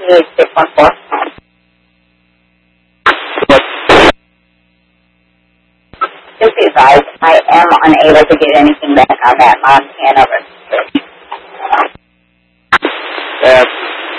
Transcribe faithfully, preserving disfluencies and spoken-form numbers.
two six one four. Just be advised, I am unable to get anything back on that Montana